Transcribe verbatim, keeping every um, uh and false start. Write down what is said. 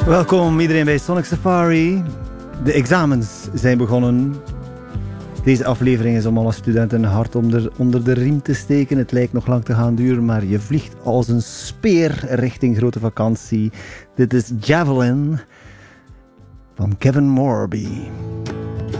Welkom iedereen bij Sonic Safari. De examens zijn begonnen. Deze aflevering is om alle studenten hard onder, onder de riem te steken. Het lijkt nog lang te gaan duren, maar je vliegt als een speer richting grote vakantie. Dit is Javelin van Kevin Morby.